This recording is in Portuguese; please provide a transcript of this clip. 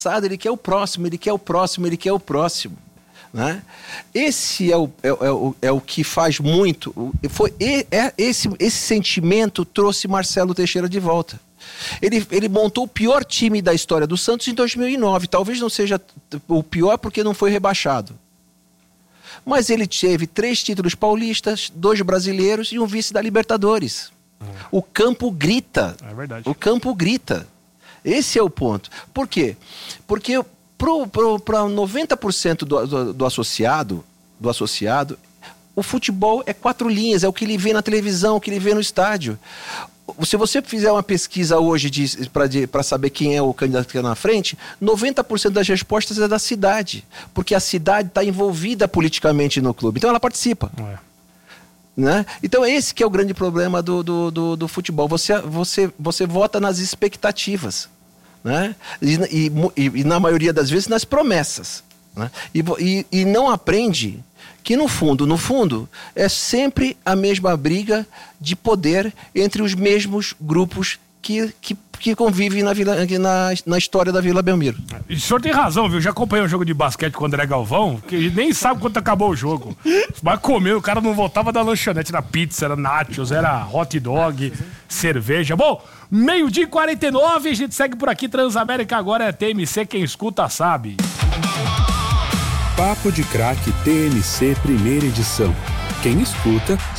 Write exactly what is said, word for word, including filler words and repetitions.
ele quer o próximo, ele quer o próximo, ele quer o próximo. Né? Esse é o, é, é, o, é o que faz muito. Foi, é, esse, esse sentimento trouxe Marcelo Teixeira de volta. Ele, ele montou o pior time da história do Santos em dois mil e nove. Talvez não seja o pior porque não foi rebaixado. Mas ele teve três títulos paulistas, dois brasileiros e um vice da Libertadores. Hum. O campo grita. É verdade. O campo grita. Esse é o ponto. Por quê? Porque para noventa por cento do, do, do, associado, do associado, o futebol é quatro linhas, é o que ele vê na televisão, o que ele vê no estádio. Se você fizer uma pesquisa hoje para saber quem é o candidato que está na frente, noventa por cento das respostas é da cidade, porque a cidade está envolvida politicamente no clube, então ela participa. É. Né? Então esse que é o grande problema do, do, do, do futebol, você, você, você vota nas expectativas, né? e, e, e na maioria das vezes nas promessas, né? e, e, e não aprende que no fundo, no fundo, é sempre a mesma briga de poder entre os mesmos grupos que, que, que convivem na, vila, na, na história da Vila Belmiro. E o senhor tem razão, viu? Já acompanhei um jogo de basquete com o André Galvão, que nem sabe quando acabou o jogo. Mas comeu, o cara não voltava da lanchonete, era pizza, era nachos, era hot dog, cerveja. Bom, meio-dia e quarenta e nove, a gente segue por aqui, Transamérica agora é T M C, quem escuta sabe. Papo de Craque T M C, primeira edição. Quem escuta